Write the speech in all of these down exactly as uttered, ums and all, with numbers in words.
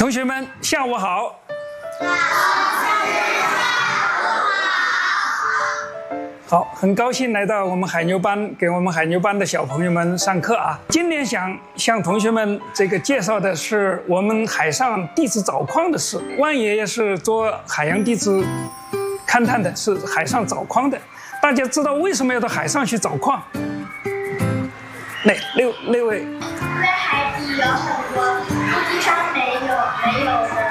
同学们，下午好。好，很高兴来到我们海牛班，给我们海牛班的小朋友们上课啊。今天想向同学们这个介绍的是我们海上地质找矿的事。万爷爷是做海洋地质勘探的，是海上找矿的。大家知道为什么要到海上去找矿？哪六六位？ 因为海底有很多陆地上没有没有的。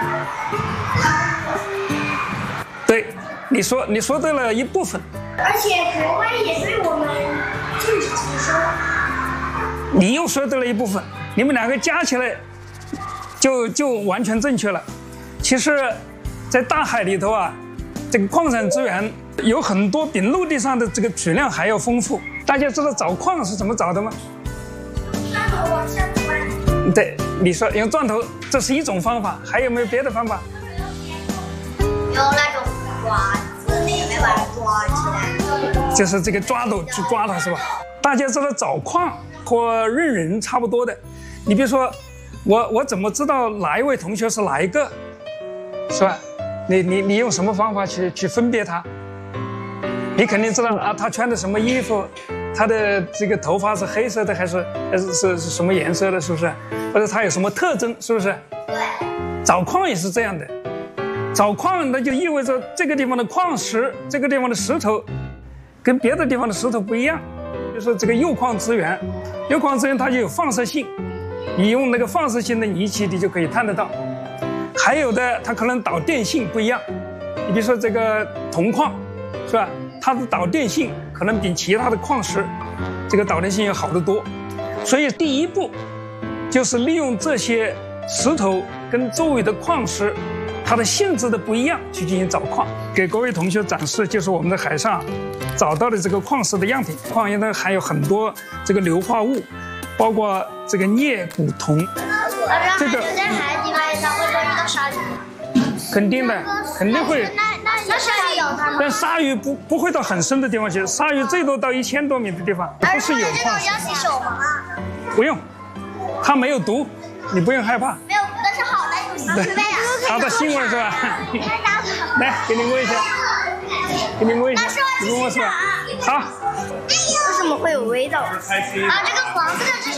对，你说你说对了一部分。 而且国外也对我们禁止吸收。 你又说对了一部分，你们两个加起来就就完全正确了。其实，在大海里头啊，这个矿产资源有很多比陆地上的这个取量还要丰富。大家知道找矿是怎么找的吗？ 钻头往下钻。 对，你说用钻头，这是一种方法，还有没有别的方法？ 有那种爪子，没把它抓起来。 就是这个抓斗去抓它，是吧？大家知道找矿和认人差不多的。你比如说，我我怎么知道哪一位同学是哪一个，是吧？你你你用什么方法去去分别他？你肯定知道啊，他穿的什么衣服，他的这个头发是黑色的还是还是是是什么颜色的，是不是？或者他有什么特征，是不是？ 对。 找矿也是这样的，找矿那就意味着这个地方的矿石，这个地方的石头，跟别的地方的石头不一样。就是这个铀矿资源，铀矿资源它就有放射性，你用那个放射性的仪器，你就可以探得到。还有的它可能导电性不一样，你比如说这个铜矿，是吧？它的导电性可能比其他的矿石，这个导电性要好得多。所以第一步就是利用这些石头跟周围的矿石，它的性质的不一样去进行找矿。给各位同学展示，就是我们在海上找到的这个矿石的样品。矿岩呢含有很多这个硫化物，包括这个镍、钴、铜。这个在海底面上会遇到鲨鱼吗？ 肯定的，肯定会。 那那那鲨鱼有它吗？ 但鲨鱼不不会到很深的地方去，鲨鱼最多到一千多米的地方，不是有矿石。 要洗手吗？ 不用，它没有毒，你不用害怕。 没有，但是好的有腥味啊。 好的腥味是吧？来，给你摸一下，给你摸一下，你摸摸是吧？好。 为什么会有味道啊？啊，这个黄色的是。